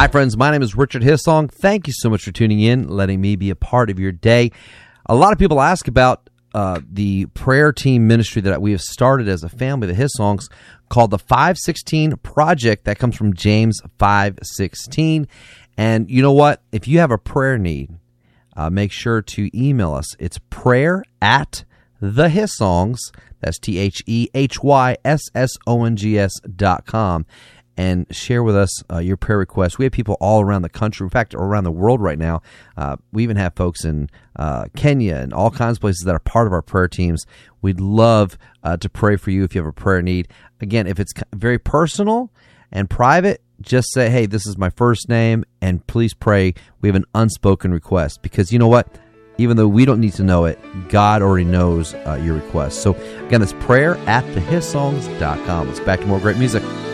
Hi, friends. My name is Richard Hissong. Thank you so much for tuning in, letting me be a part of your day. A lot of people ask about the prayer team ministry that we have started as a family, the Hissongs, called the 516 Project. That comes from James 5:16. And you know what? If you have a prayer need, make sure to email us. It's prayer@thehissongs, that's TheHyssongs.com, and share with us your prayer requests. We have people all around the country, in fact, around the world right now. We even have folks in Kenya and all kinds of places that are part of our prayer teams. We'd love to pray for you if you have a prayer need. Again, if it's very personal and private, just say, hey, this is my first name, and please pray. We have an unspoken request, because you know what? Even though we don't need to know it, God already knows your request. So again, it's prayer@thehissongs.com. Let's back to more great music.